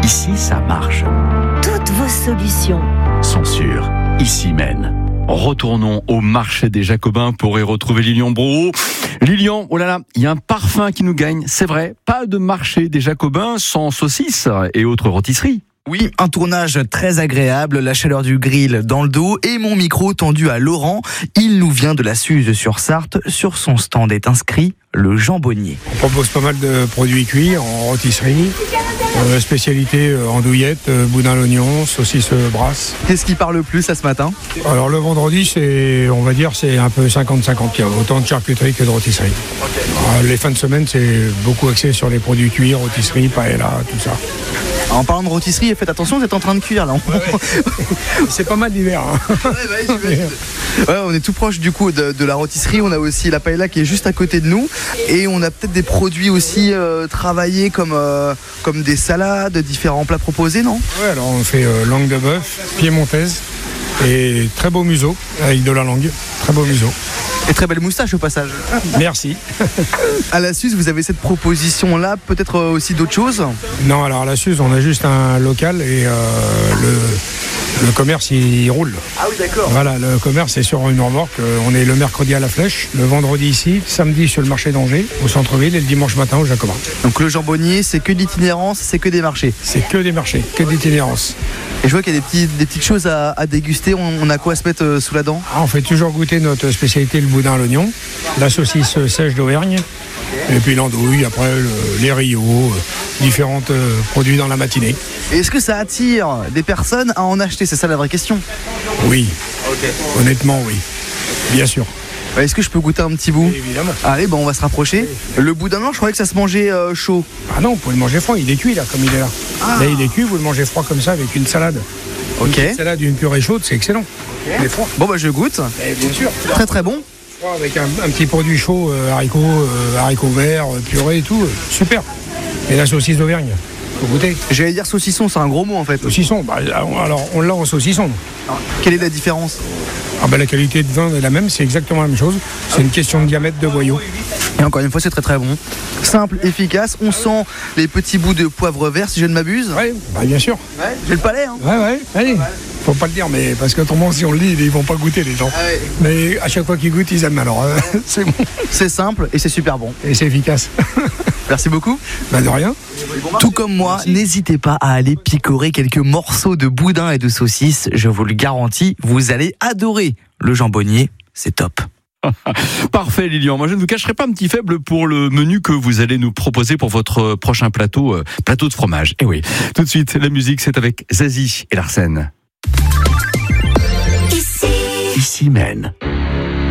Ici, ça marche. Toutes vos solutions sont sûres. Ici mène. Retournons au marché des Jacobins pour y retrouver Lilian Brouhaud. Lilian, oh là là, il y a un parfum qui nous gagne, c'est vrai. Pas de marché des Jacobins sans saucisses et autres rôtisseries. Oui, un tournage très agréable, la chaleur du grill dans le dos et mon micro tendu à Laurent. Il nous vient de la Suze-sur-Sarthe. Sur son stand est inscrit le jambonnier. On propose pas mal de produits cuits en rôtisserie, spécialité andouillette, boudin à l'oignon, saucisse brasse. Qu'est-ce qui parle le plus à ce matin ? Alors le vendredi, c'est un peu 50-50. Il y a autant de charcuterie que de rôtisserie. Okay. Les fins de semaine, c'est beaucoup axé sur les produits cuits, rôtisserie, paella, tout ça. En parlant de rôtisserie, faites attention, vous êtes en train de cuire là. Ouais. C'est pas mal l'hiver. Hein. Ouais, on est tout proche du coup de la rôtisserie. On a aussi la paella qui est juste à côté de nous. Et on a peut-être des produits aussi travaillés comme des salades, différents plats proposés, non ? Ouais, alors on fait langue de bœuf, piémontaise et très beau museau avec de la langue. Très beau museau. Et très belle moustache au passage. Merci. À la Suze, vous avez cette proposition-là, peut-être aussi d'autres choses ? Non, alors à la Suze, on a juste un local et le commerce, il roule. Ah oui, d'accord. Voilà, le commerce est sur une remorque. On est le mercredi à la Flèche, le vendredi ici, samedi sur le marché d'Angers, au centre-ville, et le dimanche matin au Jacobin. Donc le jambonnier, c'est que d'itinérance, c'est que des marchés ? C'est que des marchés, que d'itinérance. Et je vois qu'il y a des petites choses à déguster. On a quoi à se mettre sous la dent ? On fait toujours goûter notre spécialité, le boudin à l'oignon, la saucisse sèche d'Auvergne, et puis l'andouille, après les rios, différents produits dans la matinée. Et est-ce que ça attire des personnes à en acheter ? C'est ça la vraie question. Oui. Okay. Honnêtement, oui. Bien sûr. Est-ce que je peux goûter un petit bout ? Évidemment. Allez, on va se rapprocher. Oui. Le boudin blanc, je croyais que ça se mangeait chaud. Ah non, vous pouvez le manger froid, il est cuit là, comme il est là. Là, il est cuit, vous le mangez froid comme ça avec une salade. Ok. Une salade, une purée chaude, c'est excellent. Okay. Il est froid. Bon, je goûte. Bien sûr. Très très bon. Avec un petit produit chaud, haricots verts, purée et tout, super. Et la saucisse d'Auvergne, faut goûter. J'allais dire saucisson, c'est un gros mot en fait. Saucisson, alors on l'a en saucisson. Alors, quelle est la différence ? La qualité de vin est la même, c'est exactement la même chose. C'est une question de diamètre de boyau. Et encore une fois, c'est très très bon. Simple, efficace. On sent les petits bouts de poivre vert, si je ne m'abuse. Oui, bien sûr. Ouais, j'ai le palais. Hein. Ouais, allez. Faut pas le dire, mais parce qu'autrement, si on le lit, ils vont pas goûter les gens. Ouais. Mais à chaque fois qu'ils goûtent, ils aiment. Alors, c'est bon. C'est simple et c'est super bon. Et c'est efficace. Merci beaucoup. De rien. Tout comme moi, n'hésitez pas à aller picorer quelques morceaux de boudin et de saucisse. Je vous le garantis, vous allez adorer le jambonnier. C'est top. Parfait Lilian, moi je ne vous cacherai pas un petit faible pour le menu que vous allez nous proposer pour votre prochain plateau de fromage. Et oui, tout de suite la musique c'est avec Zazie et Larsen. Ici mène.